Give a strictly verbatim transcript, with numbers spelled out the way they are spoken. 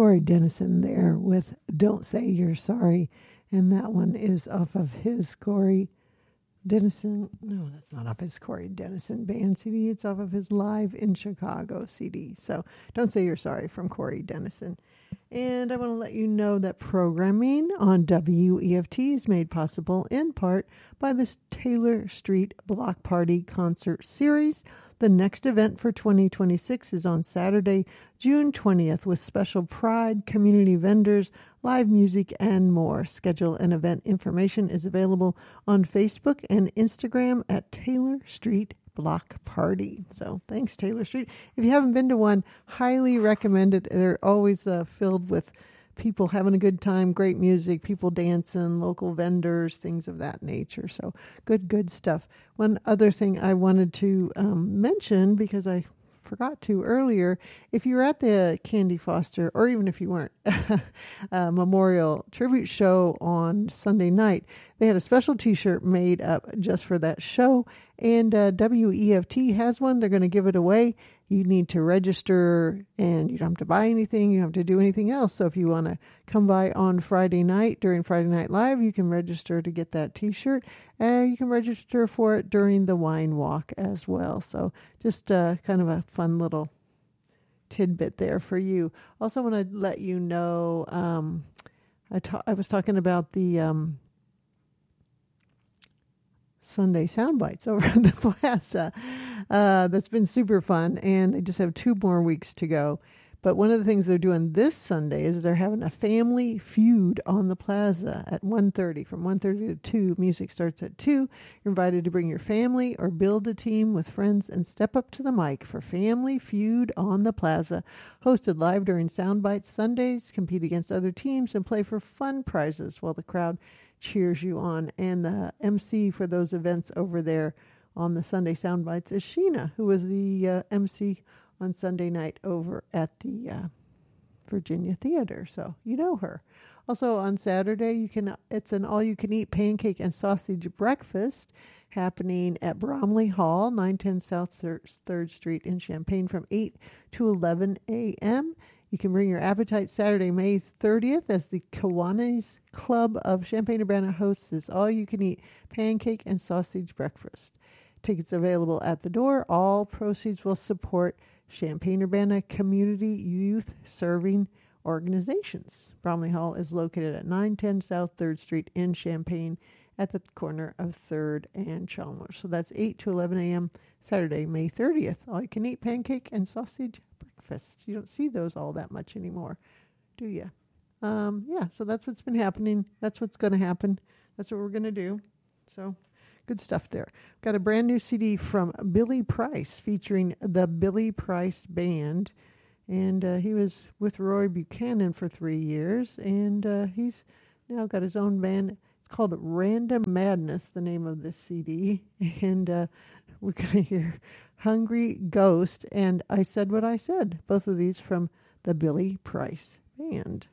Corey Dennison there with Don't Say You're Sorry. And that one is off of his Corey Dennison. No, that's not off his Corey Dennison band C D. It's off of his Live in Chicago C D. So Don't Say You're Sorry from Corey Dennison. And I want to let you know that programming on W E F T is made possible in part by this Taylor Street Block Party concert series. The next event for twenty twenty-six is on Saturday, June twentieth, with special Pride, community vendors, live music, and more. Schedule and event information is available on Facebook and Instagram at Taylor Street Block Party. So thanks, Taylor Street. If you haven't been to one, highly recommend it. They're always uh, filled with people having a good time, great music, people dancing, local vendors, things of that nature. So good, good stuff. One other thing I wanted to um, mention, because I forgot to earlier, if you were at the Candy Foster, or even if you weren't, uh, Memorial Tribute Show on Sunday night, they had a special t-shirt made up just for that show, and uh, W E F T has one. They're going to give it away. You need to register, and you don't have to buy anything. You don't have to do anything else. So if you want to come by on Friday night during Friday Night Live, you can register to get that t-shirt. And you can register for it during the wine walk as well. So just uh, kind of a fun little tidbit there for you. Also want to let you know, um, I, ta- I was talking about the um, Sunday Soundbites over at the Plaza. Uh, that's been super fun, and they just have two more weeks to go. But one of the things they're doing this Sunday is they're having a family feud on the Plaza at one thirty. From one thirty to two, music starts at two. You're invited to bring your family or build a team with friends and step up to the mic for Family Feud on the Plaza. Hosted live during Soundbites Sundays, compete against other teams and play for fun prizes while the crowd cheers you on. And the M C for those events over there on the Sunday Soundbites is Sheena, who was the uh, M C on Sunday night over at the uh, Virginia Theater. So you know her. Also on Saturday, you can it's an all-you-can-eat pancake and sausage breakfast happening at Bromley Hall, nine ten South third Street in Champaign from eight to eleven a.m. You can bring your appetite Saturday, May thirtieth, as the Kiwanis Club of Champaign-Urbana hosts this all-you-can-eat pancake and sausage breakfast. Tickets available at the door. All proceeds will support Champaign-Urbana Community Youth Serving Organizations. Bromley Hall is located at nine ten South third Street in Champaign at the corner of third and Chalmers. So that's eight to eleven a.m. Saturday, May thirtieth. All you can eat pancake and sausage breakfast. You don't see those all that much anymore, do you? Um, yeah, so that's what's been happening. That's what's going to happen. That's what we're going to do. So good stuff there. Got a brand new C D from Billy Price featuring the Billy Price Band. And uh, he was with Roy Buchanan for three years. And uh, he's now got his own band. It's called Random Madness, the name of this C D. And uh, we're going to hear Hungry Ghost and I Said What I Said. Both of these from the Billy Price Band.